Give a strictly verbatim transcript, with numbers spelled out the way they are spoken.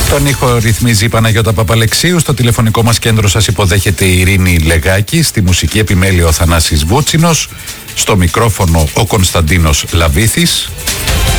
Τον ήχο ρυθμίζει η Παναγιώτα Παπαλεξίου. Στο τηλεφωνικό μας κέντρο σας υποδέχεται η Ειρήνη Λεγάκη. Στη μουσική επιμέλεια ο Θανάσης Βούτσινος. Στο μικρόφωνο ο Κωνσταντίνος Λαβίθης.